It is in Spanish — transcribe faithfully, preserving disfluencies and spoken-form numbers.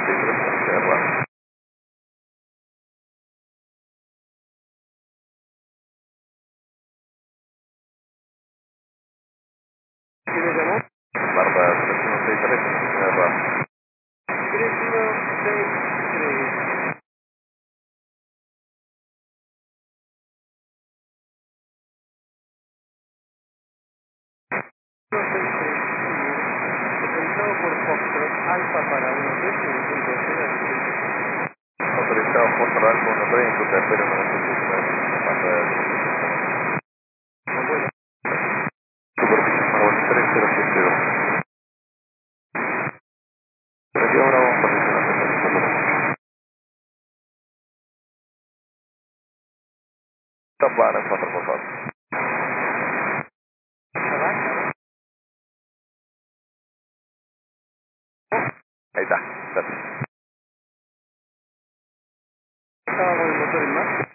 Reserva. ¿Quién le llamó? Barba tres uno seis tres, reserva. tres uno seis tres. Autorizado por Foxtrot Alfa para uno tres en el punto cero. Autorizado por Alfa uno tres, en ruta cero nueve siete nueve, manda de Bueno, superficie Marvel tres cero siete dos. Recibo una bomba posicionante por Top bar, cuatro por favor. Ahí está, gracias. estaba con el motor en marcha.